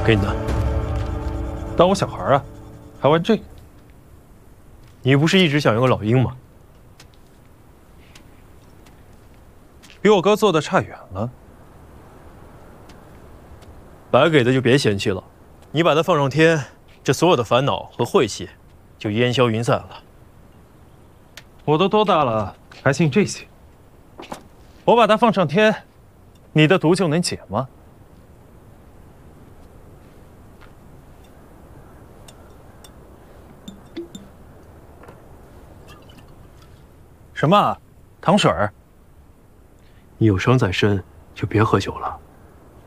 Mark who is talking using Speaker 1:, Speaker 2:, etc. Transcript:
Speaker 1: 给你的。当我小孩啊？还玩这个？你不是一直想要个老鹰吗？比我哥做的差远了。白给的就别嫌弃了，你把它放上天，这所有的烦恼和晦气就烟消云散了。我都多大了，还信这些？我把它放上天，你的毒就能解吗？什么？糖水儿？你有伤在身，就别喝酒了。